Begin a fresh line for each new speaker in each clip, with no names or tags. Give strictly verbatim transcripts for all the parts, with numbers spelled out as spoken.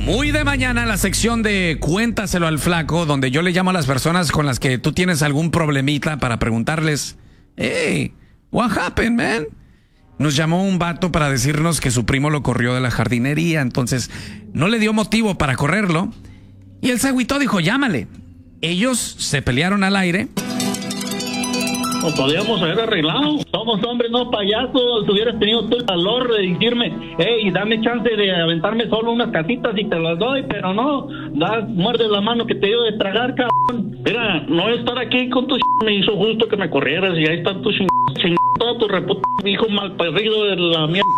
Muy de mañana la sección de Cuéntaselo al Flaco, donde yo le llamo a las personas con las que tú tienes algún problemita para preguntarles, hey, what happened, man? Nos llamó un vato para decirnos que su primo lo corrió de la jardinería, entonces no le dio motivo para correrlo y él se agüitó, dijo, llámale. Ellos se pelearon al aire.
Lo podíamos haber arreglado. Somos hombres, no payasos. Si hubieras tenido tú el valor de decirme, hey, dame chance de aventarme solo unas casitas y te las doy, pero no, das, muerdes la mano que te dio de tragar, cabrón. Mira, no estar aquí con tu ch... me hizo justo que me corrieras y ahí está tu ching... ching... todo tu reputo hijo mal parido de la mierda.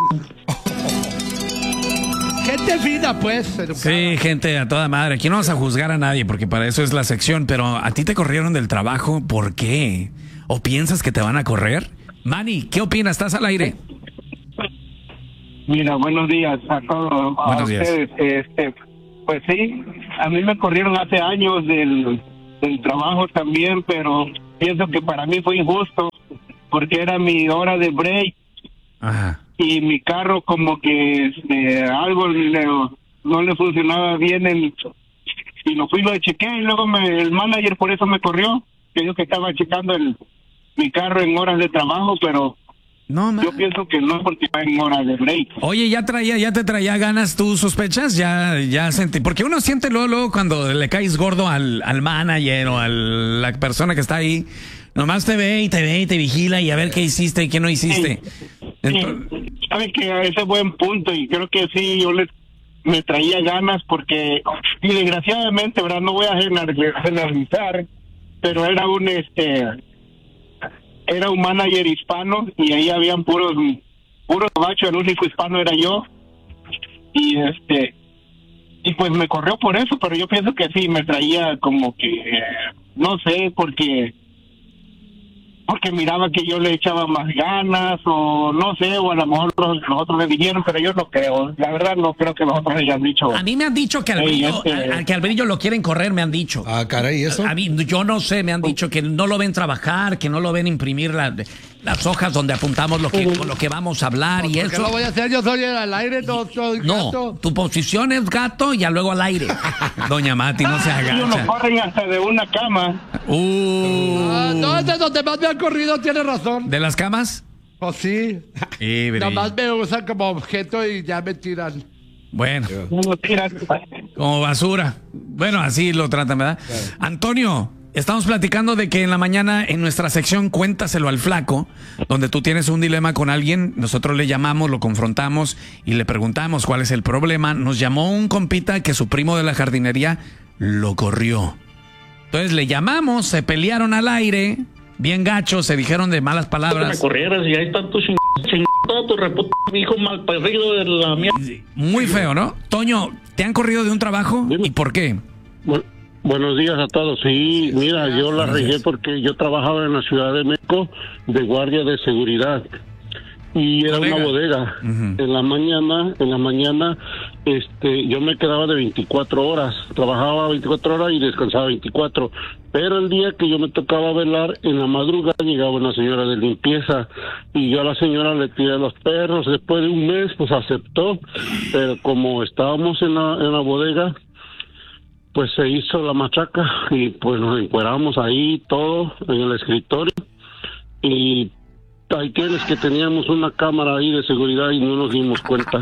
Gente fina, pues. Educada.
Sí, gente a toda madre. Aquí no vamos a juzgar a nadie porque para eso es la sección, pero a ti te corrieron del trabajo, ¿por qué? ¿O piensas que te van a correr? Manny, ¿qué opinas? ¿Estás al aire?
Mira, buenos días a todos. A
Buenos días.
ustedes. Este, pues sí, a mí me corrieron hace años del, del trabajo también, pero pienso que para mí fue injusto porque era mi hora de break.
Ajá.
Y mi carro como que este, algo le, no le funcionaba bien el, y lo fui, lo chequé y luego me, el manager por eso me corrió, que yo que estaba checando el mi carro en horas de trabajo, pero
no, man.
Yo pienso que no porque va en horas de break.
Oye, ya traía, ya te traía ganas tus sospechas, ya, ya sentí, porque uno siente luego, luego cuando le caes gordo al, al manager o a la persona que está ahí, nomás te ve y te ve y te vigila y a ver qué hiciste y qué no hiciste.
Sí.
Entonces,
Sí, sabe que ese es buen punto y creo que sí, yo les me traía ganas porque y desgraciadamente, verdad, no voy a generalizar, pero era un este era un manager hispano y ahí habían puros puros machos, el único hispano era yo y este y pues me corrió por eso, pero yo pienso que sí me traía como que eh, no sé, porque porque miraba que yo le echaba más ganas o no sé, o a lo mejor los, los otros le dijeron, pero yo no creo, la verdad no creo que los otros le hayan dicho.
a mí me han dicho que al
Ey,
brillo,
este-
a- a- que al brillo lo quieren correr, me han dicho.
Ah, caray, ¿y eso?
A mí, yo no sé, me han dicho que no lo ven trabajar, que no lo ven imprimir la- las hojas donde apuntamos lo que, con lo que vamos a hablar y
¿Por qué
eso.
lo voy a hacer? Yo soy al aire, no soy
No,
gato.
tu posición es gato y ya luego al aire. Doña Mati, no se
Y uno
agacha.
corren hasta de una cama.
Uh,
Ah, no, es de donde más me han corrido, tiene razón.
¿De las camas?
Pues sí.
Sí,
Nada
Bri.
más me usan como objeto y ya me tiran.
Bueno,
Uno tira.
como basura. Bueno, así lo tratan, ¿verdad? Antonio, estamos platicando de que en la mañana en nuestra sección Cuéntaselo al Flaco, donde tú tienes un dilema con alguien, nosotros le llamamos, lo confrontamos y le preguntamos cuál es el problema. Nos llamó un compita que su primo de la jardinería lo corrió. Entonces le llamamos, se pelearon al aire, bien gachos, se dijeron de malas
Que me
palabras.
corrieras y ahí está tu ching... ching... todo tu reputo hijo mal parido de la mierda.
Muy feo, ¿no? Toño, ¿te han corrido de un trabajo?
Dime.
¿Y por qué?
Bu- buenos días a todos. Sí, mira, yo la
Buenos
regué
días.
porque yo trabajaba en la Ciudad de México de guardia de seguridad y era
Bodega.
una bodega.
Ujú.
En la mañana, en la mañana, este, yo me quedaba de veinticuatro horas, trabajaba veinticuatro horas y descansaba veinticuatro. Pero el día que yo me tocaba velar, en la madrugada llegaba una señora de limpieza y yo a la señora le tiré los perros. Después de un mes, pues aceptó, pero como estábamos en la, en la bodega, pues se hizo la machaca y pues nos encueramos ahí todo en el escritorio y ahí tienes que teníamos una cámara ahí de seguridad y no nos dimos cuenta.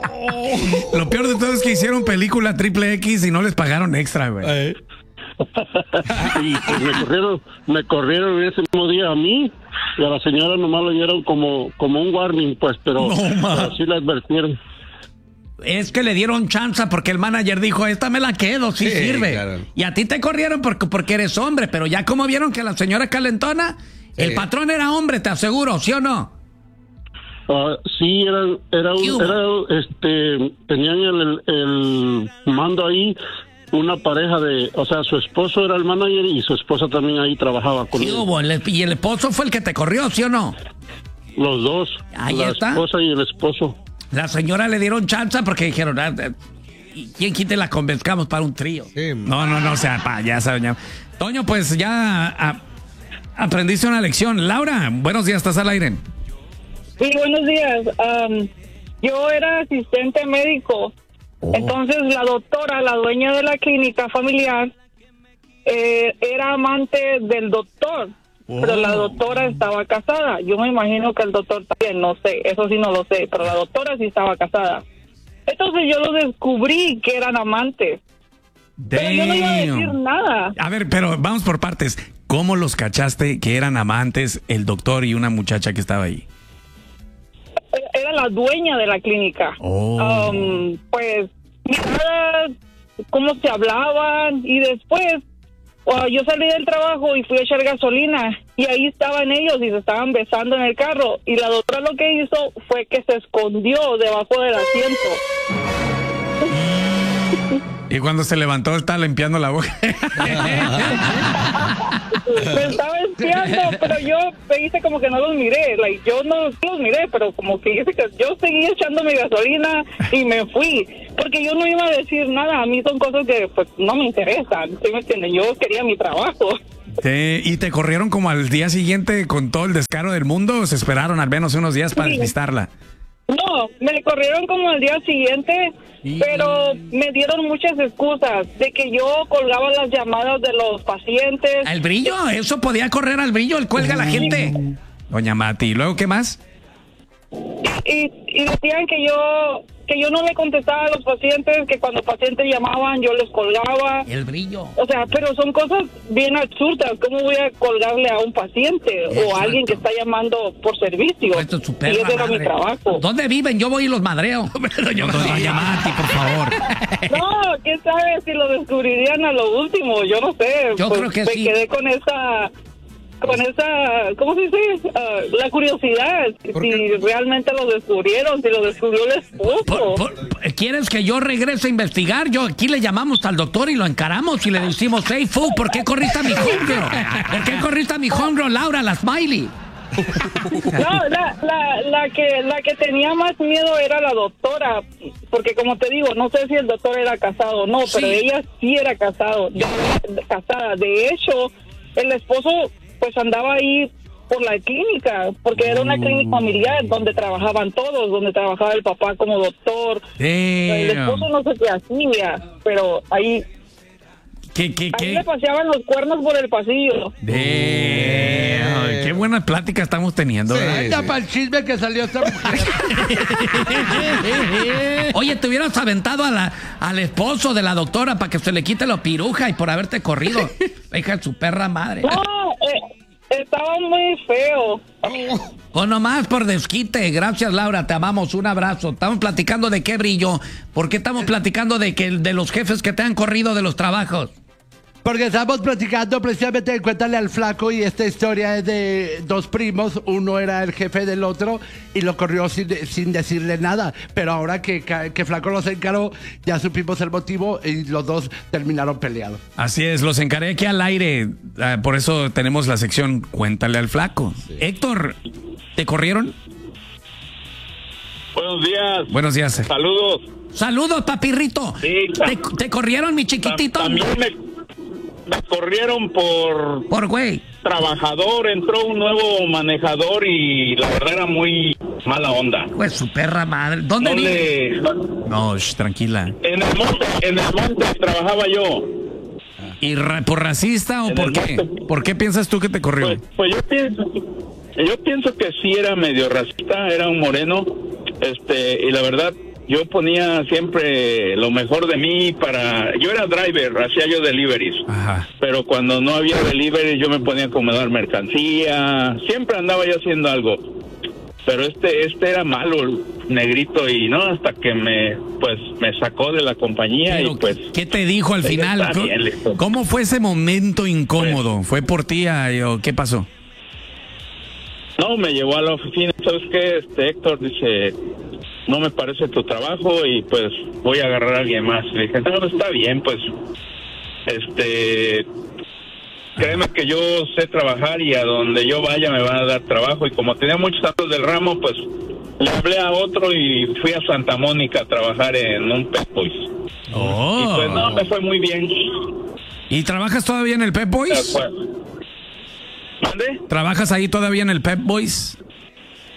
Lo peor de todo es que hicieron película triple X y no les pagaron extra, güey.
Eh,
Y pues me corrieron, me corrieron ese mismo día a mí y a la señora nomás le dieron como, como un warning, pues, pero,
No, ma.
pero sí la advirtieron.
Es que le dieron chance porque el manager dijo, esta me la quedo, sí,
Sí,
sirve.
claro.
Y a ti te corrieron porque, porque eres hombre, pero ya como vieron que la señora es calentona, el
Sí.
patrón era hombre, te aseguro, ¿sí o no?
Ah, sí, era, era,
¿Qué
un,
hubo?
era, este, tenían el, el mando ahí, una pareja de, o sea, su esposo era el manager y su esposa también ahí trabajaba con
¿Qué
él.
hubo? El- Y el esposo fue el que te corrió, ¿sí o no?
Los dos,
Ahí
la
está.
esposa y el esposo.
La señora le dieron chance porque dijeron, ah, eh, ¿y quién quite la convenzcamos para un trío?
Sí,
no, no, no, o sea, payasa, doña. Toño, pues ya ah, aprendiste una lección. Laura, buenos días, estás al aire.
Sí, buenos días. Am, yo era asistente médico Oh. Entonces la doctora, la dueña de la clínica familiar, eh, era amante del doctor, oh. pero la doctora estaba casada. Yo me imagino que el doctor también, no sé, eso sí no lo sé, pero la doctora sí estaba casada. Entonces yo lo descubrí que eran amantes. Damn. Pero yo no iba a decir nada.
A ver, pero vamos por partes. ¿Cómo los cachaste que eran amantes el doctor y una muchacha que estaba ahí?
Era la dueña de la clínica.
Oh.
Um, pues, miraba cómo se hablaban y después uh, yo salí del trabajo y fui a echar gasolina y ahí estaban ellos y se estaban besando en el carro y la doctora lo que hizo fue que se escondió debajo del asiento.
Y cuando se levantó estaba limpiando la boca.
Me estaba espiando, pero yo me hice como que no los miré. Like, yo no los miré, pero como que hice que yo seguí echando mi gasolina y me fui. Porque yo no iba a decir nada. A mí son cosas que pues no me interesan. ¿Sí me entienden? Yo quería mi trabajo.
Sí, ¿y te corrieron como al día siguiente con todo el descaro del mundo o se esperaron al menos unos días para sí. despistarla?
No, me corrieron como al día siguiente, sí. pero me dieron muchas excusas de que yo colgaba las llamadas de los pacientes.
¿Al brillo? Eso podía correr al brillo, el cuelga a la gente. Doña Mati, ¿y luego qué más?
Y, y decían que yo que yo no le contestaba a los pacientes, que cuando pacientes llamaban yo les colgaba.
El brillo.
O sea, pero son cosas bien absurdas. ¿Cómo voy a colgarle a un paciente Exacto. o a alguien que está llamando por servicio?
Esto es su
y ese era mi trabajo.
¿Dónde viven? Yo voy y los madreo. Doña Mati, por favor.
No, quién sabe si lo descubrirían a lo último. Yo no sé.
Yo
pues
creo que
me
sí.
Me quedé con esa... con esa, ¿cómo se dice? Uh, la curiosidad, si realmente lo descubrieron, si lo descubrió el esposo.
Por, por, ¿Quieres que yo regrese a investigar? Yo aquí le llamamos al doctor y lo encaramos y le decimos, hey, fu, ¿por qué corriste a mi homegirl? ¿Por qué corriste a mi homegirl, Laura, la Smiley?
No, la, la, la, que, la que tenía más miedo era la doctora, porque como te digo, no sé si el doctor era casado o no, sí. pero ella sí era casado, de, casada. De hecho, el esposo pues andaba ahí por la clínica, porque era una clínica familiar donde trabajaban todos, donde trabajaba el papá como doctor.
Damn.
El esposo no sé qué hacía, pero ahí,
¿Qué, qué, qué?
ahí le paseaban los cuernos por el pasillo.
Damn. Qué buena plática estamos teniendo.
Sí, ya sí. para el chisme que salió esta mujer.
Oye, te hubieras aventado a la, al esposo de la doctora para que se le quite la piruja y por haberte corrido. Hija de su perra madre.
No, eh, estaba muy feo.
O nomás por desquite. Gracias, Laura, te amamos. Un abrazo. Estamos platicando de qué brillo. ¿Por qué estamos platicando de que de los jefes que te han corrido de los trabajos?
Porque estamos platicando precisamente de Cuéntale al Flaco y esta historia es de dos primos, uno era el jefe del otro y lo corrió sin, sin decirle nada, pero ahora que, que Flaco los encaró ya supimos el motivo y los dos terminaron peleados.
Así es, los encaré aquí al aire, por eso tenemos la sección Cuéntale al Flaco. Sí. Héctor, ¿te corrieron?
Buenos días.
Buenos días.
Saludos.
Saludos, papirrito.
Sí,
¿Te, ¿Te corrieron, mi chiquitito?
También me... Me corrieron por...
Por güey.
Trabajador, entró un nuevo manejador y la verdad era muy mala onda.
Pues su perra madre. ¿Dónde
no
vive?
Le...
No, sh, tranquila.
En el monte, en el monte trabajaba yo.
¿Y ra por racista o en por qué? Monte. ¿Por qué piensas tú que te corrió?
Pues, pues yo pienso... Yo pienso que sí era medio racista, era un moreno, este, y la verdad... Yo ponía siempre lo mejor de mí para... Yo era driver, hacía yo deliveries.
Ajá.
Pero cuando no había deliveries yo me ponía a acomodar mercancía. Siempre andaba yo haciendo algo. Pero este este era malo, negrito, y no, hasta que me pues me sacó de la compañía. Pero, y pues...
¿qué te dijo al final? Bien, ¿cómo fue ese momento incómodo? Pues, ¿fue por ti o qué pasó?
No, me llevó a la oficina. ¿Sabes qué? Este Héctor dice... No me parece tu trabajo y pues voy a agarrar a alguien más. Le dije, no, está bien, pues, este, créeme que yo sé trabajar y a donde yo vaya me van a dar trabajo. Y como tenía muchos datos del ramo, pues, le hablé a otro y fui a Santa Mónica a trabajar en un Pep Boys.
Oh.
Y pues, no, me fue muy bien.
¿Y trabajas todavía en el Pep Boys?
¿Mande?
¿Trabajas ahí todavía en el Pep Boys?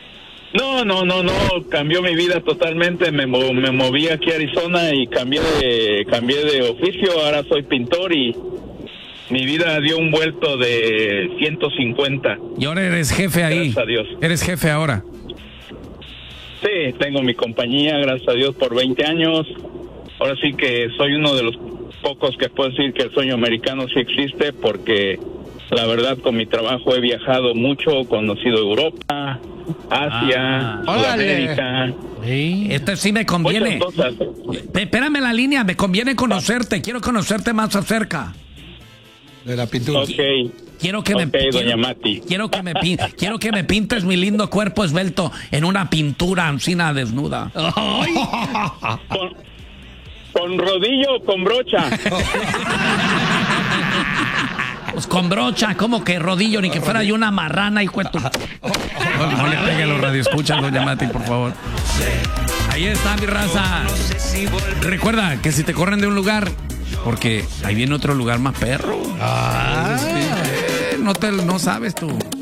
No, no, no, no, cambió mi vida totalmente, me, mo- me moví aquí a Arizona y cambié de, cambié de oficio, ahora soy pintor y mi vida dio un vuelto de ciento cincuenta.
Y ahora eres jefe ahí.
Gracias a Dios.
Eres jefe ahora.
Sí, tengo mi compañía, gracias a Dios, por veinte años. Ahora sí que soy uno de los pocos que puedo decir que el sueño americano sí existe, porque la verdad con mi trabajo he viajado mucho, conocido Europa, Asia,
Ah.
Sudamérica.
Este sí me conviene.
Muchas cosas.
Pe- Espérame en la línea, me conviene conocerte. Quiero conocerte más acerca.
De la pintura.
Ok.
Quiero que me
Ok,
quiero,
doña Mati.
quiero que me pin- quiero que me pintes mi lindo cuerpo esbelto en una pintura ancina desnuda.
Con, con rodillo o con brocha.
Pues con brocha, como que rodillo, ni que fuera yo una marrana, hijo de tu... No, no le pegue a los radioescuchas, doña Mati, por favor. Ahí está mi raza. Recuerda que si te corren de un lugar, porque ahí viene otro lugar más perro. Ah, no te, no sabes tú.